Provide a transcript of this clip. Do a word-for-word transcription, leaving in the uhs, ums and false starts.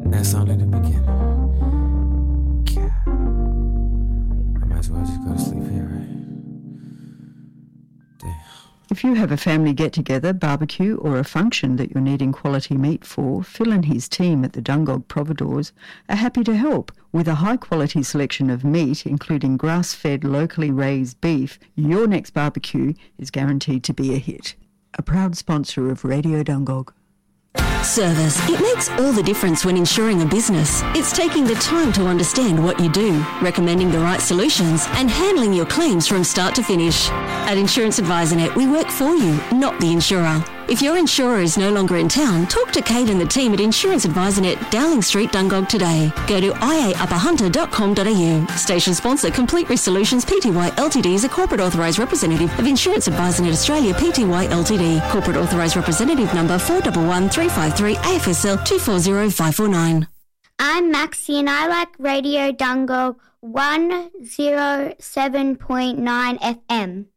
That's only the beginning. God. I might as well just go to sleep here, right? Damn. If you have a family get-together, barbecue or a function that you're needing quality meat for, Phil and his team at the Dungog Providores are happy to help. With a high-quality selection of meat, including grass-fed, locally raised beef, your next barbecue is guaranteed to be a hit. A proud sponsor of Radio Dungog. Service. It makes all the difference when insuring a business. It's taking the time to understand what you do, recommending the right solutions, and handling your claims from start to finish. At Insurance Advisor Net, we work for you, not the insurer. If your insurer is no longer in town, talk to Kate and the team at Insurance Advisor Net, Dowling Street, Dungog today. Go to i a upper hunter dot com dot a u. Station sponsor, Complete Risk Solutions Pty Ltd is a corporate authorised representative of Insurance Advisor Net Australia Pty Ltd. Corporate authorised representative number four one one three five three A F S L two four zero five four nine. I'm Maxie and I like Radio Dungog one oh seven point nine F M.